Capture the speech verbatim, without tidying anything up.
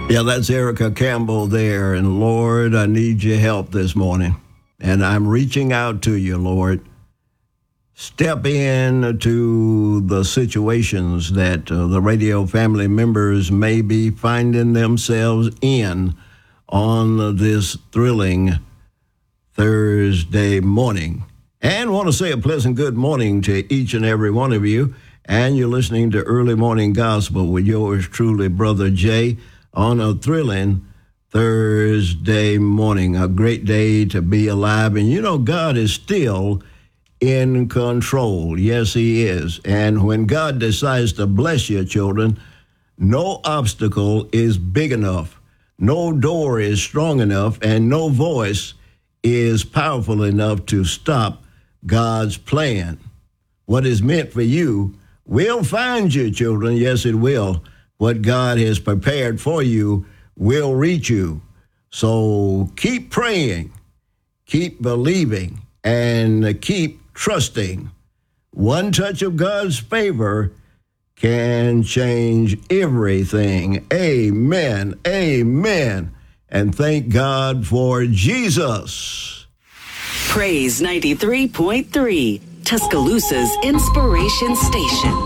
Yeah, that's Erica Campbell there. And Lord, I need your help this morning. And I'm reaching out to you, Lord. Step in to the situations that uh, the radio family members may be finding themselves in on this thrilling Thursday morning. And want to say a pleasant good morning to each and every one of you. And you're listening to Early Morning Gospel with yours truly, Brother Jay, on a thrilling Thursday morning. A great day to be alive. And you know, God is still in control. Yes, he is. And when God decides to bless your children, no obstacle is big enough, no door is strong enough, and no voice is powerful enough to stop God's plan. What is meant for you will find you, children. Yes, it will. What God has prepared for you will reach you. So keep praying, keep believing, and keep trusting. One touch of God's favor can change everything. Amen. Amen. And thank God for Jesus. Praise ninety-three point three, Tuscaloosa's Inspiration Station.